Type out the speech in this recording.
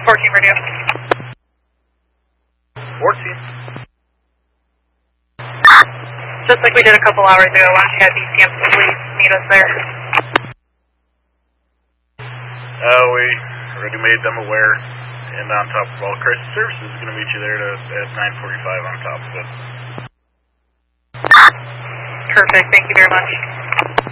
14 radio. 14. Just like we did a couple hours ago, why don't you have BCM please meet us there? We already made them aware, and on top of all, crisis services is going to meet you there at 9:45 on top of it. Perfect, thank you very much.